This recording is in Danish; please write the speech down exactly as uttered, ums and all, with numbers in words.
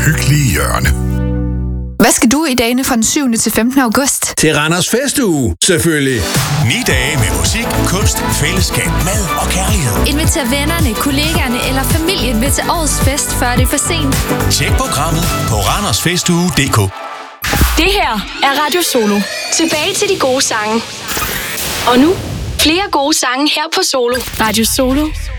hyggelige hjørne. Hvad skal du i dagene fra den syvende til femtende august? Til Randers Festuge, selvfølgelig. Ni dage med musik, kunst, fællesskab, mad og kærlighed. Inviter vennerne, kollegaerne eller familien med til årets fest, før det er for sent. Tjek programmet på randersfestuge punktum d k. Det her er Radio Solo. Tilbage til de gode sange. Og nu, flere gode sange her på Solo. Radio Solo